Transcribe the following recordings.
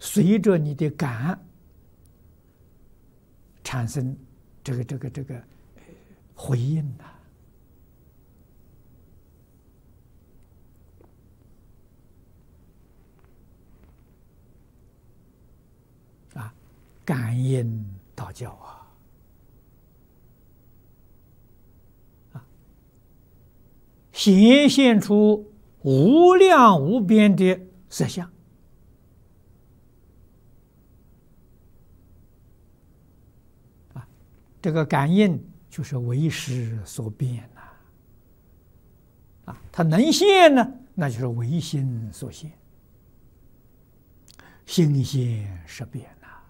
随着你的感产生这个回应呐。感应道教显现出无量无边的色相这个感应就是为识所变它能现呢，那就是唯心所现，心现识变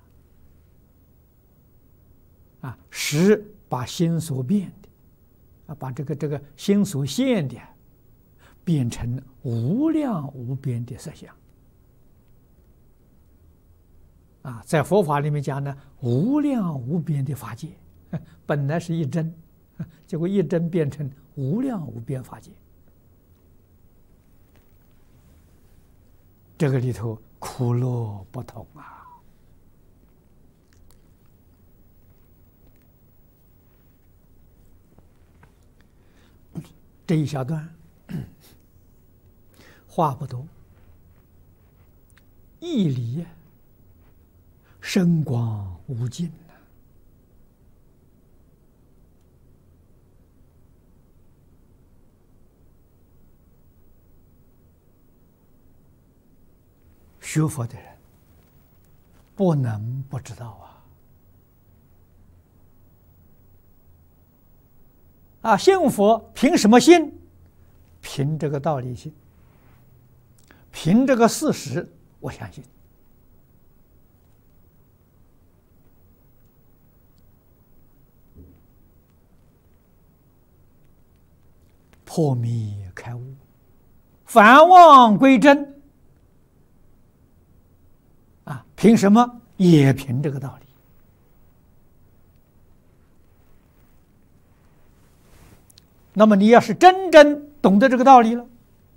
识把心所变的把这个心所现的变成无量无边的色相在佛法里面讲呢，无量无边的法界本来是一真，结果一真变成无量无边法界，这个里头苦乐不同这一小段话不多，义理深广无尽学佛的人不能不知道信佛凭什么信？凭这个道理信，凭这个事实我相信。破迷开悟，返妄归真凭什么？也凭这个道理。那么你要是真正懂得这个道理了，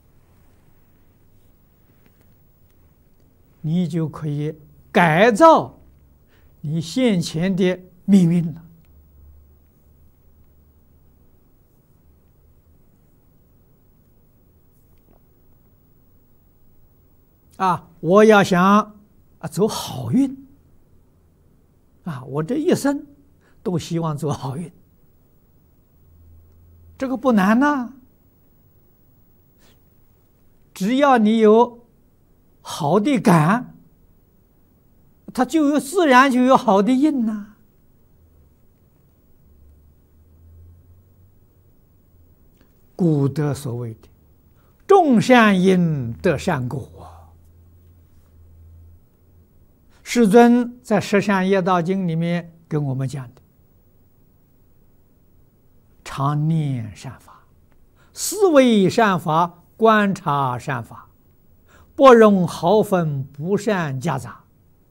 你就可以改造你现前的命运了。我要想走好运我这一生都希望走好运。这个不难只要你有好的感，它自然就有好的因故得所谓的种善因得善果世尊在《十善业道经》里面跟我们讲的，常念善法，思维善法，观察善法，不容毫分不善夹杂，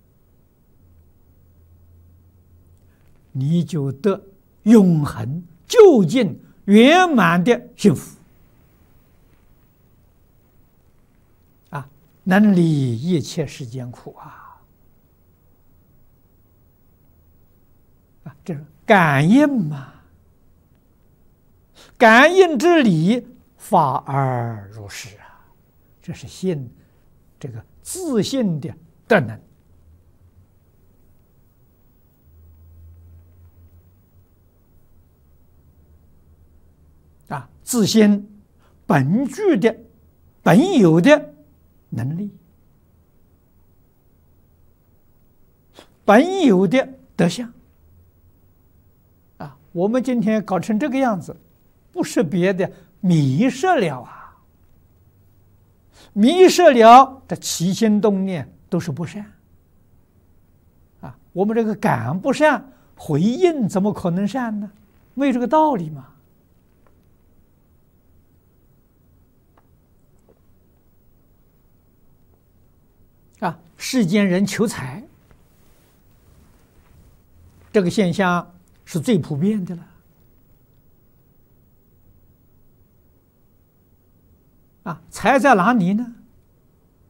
你就得永恒究竟圆满的幸福能离一切世间苦这是感应嘛，感应之理，法而如是这是信，这个自信的德能自信本具的本有的能力，本有的德相我们今天搞成这个样子，不是别的，迷失了迷失了，这起心动念都是不善我们这个感不善，回应怎么可能善呢？没有这个道理嘛世间人求财，这个现象是最普遍的了财在哪里呢？